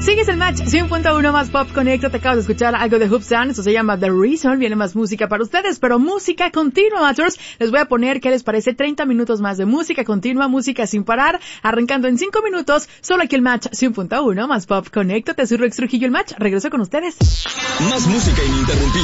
Sigues el Match 100.1 más Pop Conecta. Te acabas de escuchar algo de Hoopsan. Eso se llama The Reason. Viene más música para ustedes, pero música continua, Matchers. Les voy a poner, ¿qué les parece? 30 minutos más de música continua, música sin parar, arrancando en 5 minutos. Solo aquí el Match 100.1 más Pop Conecta. Te soy Rex Trujillo, el Match. Regreso con ustedes. Más música ininterrumpida.